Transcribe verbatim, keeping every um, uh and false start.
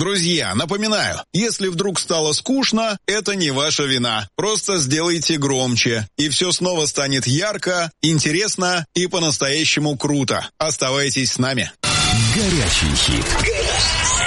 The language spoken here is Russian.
Друзья, напоминаю, если вдруг стало скучно, это не ваша вина. Просто сделайте громче, и все снова станет ярко, интересно и по-настоящему круто. Оставайтесь с нами. Горячий хит.